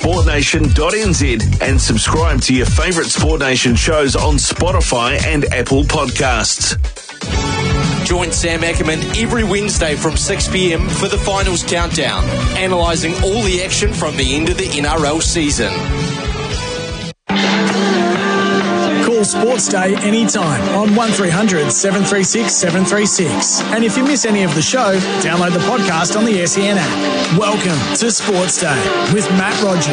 sportnation.nz and subscribe to your favourite Sport Nation shows on Spotify and Apple Podcasts. Join Sam Ackerman every Wednesday from 6 p.m. for the finals countdown, analysing all the action from the end of the NRL season. Call Sports Day anytime on 1300 736 736. And if you miss any of the show, download the podcast on the SEN app. Welcome to Sports Day with Matt Rogers.